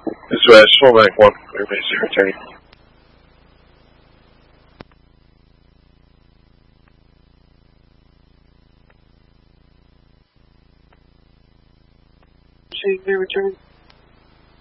This is full rank 1, clear base 0, returning. Shane, return.